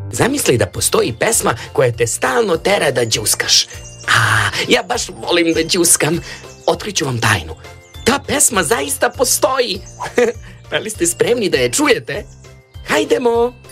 Zamisli da postoji pesma koja te stalno tera da đuskaš. Ja baš volim da đuskam. Otkriću vam tajnu. Ta pesma zaista postoji. Ali ste spremni da je čujete? Hajdemo!